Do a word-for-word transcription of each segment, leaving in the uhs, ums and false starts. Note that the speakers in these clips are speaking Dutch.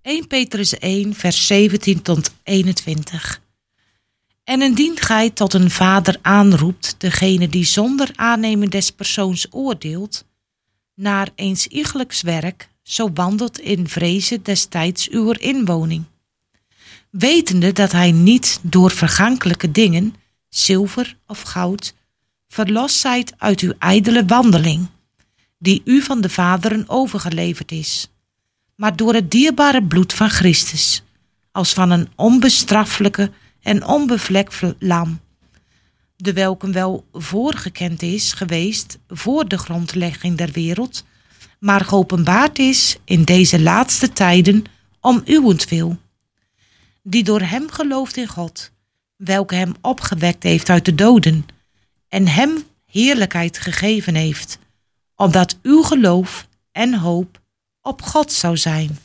eerste Petrus één, vers zeventien tot eenentwintig. En indien gij tot een vader aanroept, degene die zonder aannemen des persoons oordeelt, naar eens iegelijks werk, zo wandelt in vrezen destijds uw inwoning. Wetende dat hij niet door vergankelijke dingen, zilver of goud, verlost zijt uit uw ijdele wandeling, die u van de vaderen overgeleverd is, maar door het dierbare bloed van Christus, als van een onbestraffelijke en onbevlekt lam, de welke wel voorgekend is geweest voor de grondlegging der wereld, maar geopenbaard is in deze laatste tijden om uwentwil, die door hem gelooft in God, welke hem opgewekt heeft uit de doden en hem heerlijkheid gegeven heeft, opdat uw geloof en hoop op God zou zijn.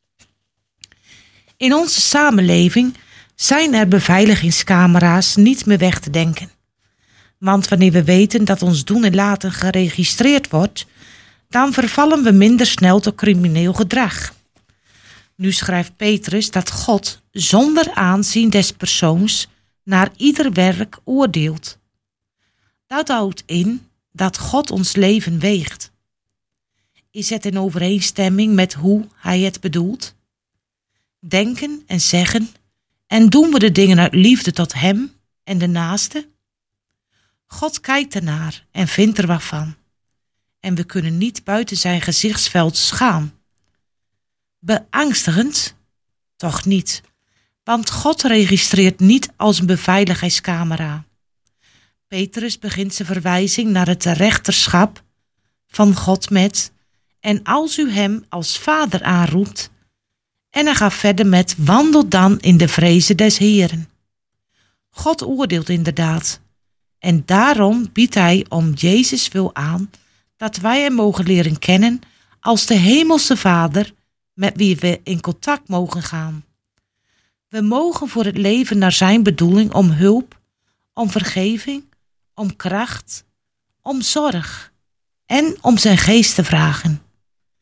In onze samenleving zijn er beveiligingscamera's niet meer weg te denken. Want wanneer we weten dat ons doen en laten geregistreerd wordt, dan vervallen we minder snel tot crimineel gedrag. Nu schrijft Petrus dat God zonder aanzien des persoons naar ieder werk oordeelt. Dat houdt in dat God ons leven weegt. Is het in overeenstemming met hoe hij het bedoelt? Denken en zeggen en doen we de dingen uit liefde tot hem en de naaste? God kijkt ernaar en vindt er wat van. En we kunnen niet buiten zijn gezichtsveld gaan. Beangstigend? Toch niet, want God registreert niet als een beveiligingscamera. Petrus begint zijn verwijzing naar het rechterschap van God met: en als u hem als vader aanroept, en hij gaat verder met: wandel dan in de vrezen des Heeren. God oordeelt inderdaad, en daarom biedt hij om Jezus wil aan dat wij hem mogen leren kennen als de hemelse Vader met wie we in contact mogen gaan. We mogen voor het leven naar zijn bedoeling om hulp, om vergeving, om kracht, om zorg en om zijn geest te vragen.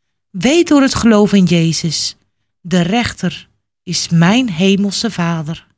Weet door het geloof in Jezus, de rechter is mijn hemelse Vader.